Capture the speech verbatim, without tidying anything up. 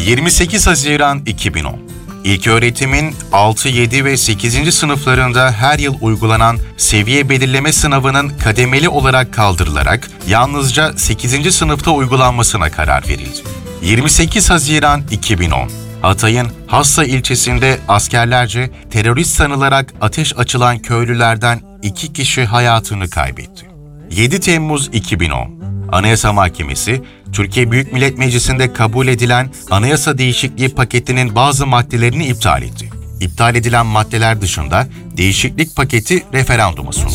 yirmi sekiz Haziran iki bin on. İlköğretimin altı, yedi ve sekizinci sınıflarında her yıl uygulanan seviye belirleme sınavının kademeli olarak kaldırılarak yalnızca sekizinci sınıfta uygulanmasına karar verildi. yirmi sekiz Haziran iki bin on. Hatay'ın Hassa ilçesinde askerlerce terörist sanılarak ateş açılan köylülerden iki kişi hayatını kaybetti. yedi Temmuz iki bin on. Anayasa Mahkemesi, Türkiye Büyük Millet Meclisi'nde kabul edilen anayasa değişikliği paketinin bazı maddelerini iptal etti. İptal edilen maddeler dışında değişiklik paketi referanduma sunuldu.